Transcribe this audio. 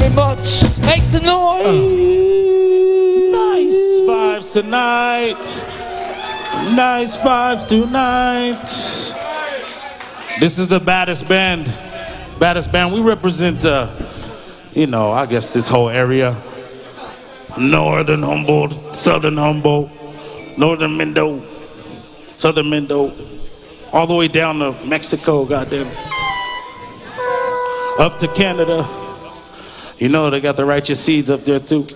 very much. Make the noise. Nice vibes tonight. Nice vibes tonight. This is the baddest band. Baddest band. We represent, I guess this whole area. Northern Humboldt, Southern Humboldt, Northern Mendo, Southern Mendo, all the way down to Mexico, goddamn. Up to Canada. You know, they got the righteous seeds up there too.